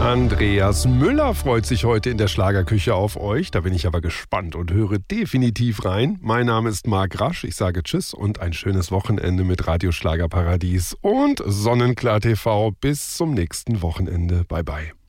Andreas Müller freut sich heute in der Schlagerküche auf euch. Da bin ich aber gespannt und höre definitiv rein. Mein Name ist Marc Rasch. Ich sage Tschüss und ein schönes Wochenende mit Radio Schlagerparadies und Sonnenklar TV. Bis zum nächsten Wochenende. Bye bye.